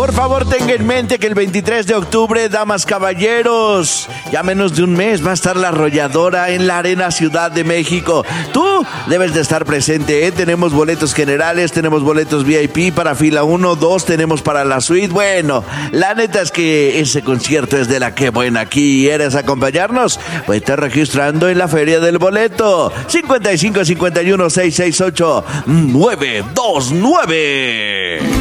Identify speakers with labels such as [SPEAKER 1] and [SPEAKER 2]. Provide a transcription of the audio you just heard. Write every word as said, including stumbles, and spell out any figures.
[SPEAKER 1] Por favor, tenga en mente que el veintitrés de octubre, damas, caballeros, ya menos de un mes va a estar La Arrolladora en la Arena Ciudad de México. Tú debes de estar presente, ¿eh? Tenemos boletos generales, tenemos boletos V I P para fila uno, dos, tenemos para la suite. Bueno, la neta es que ese concierto es de la que buena. Aquí ¿quieres acompañarnos? Pues te registrando en la Feria del Boleto. cincuenta y cinco cincuenta y uno seiscientos sesenta y ocho nueve dos nueve.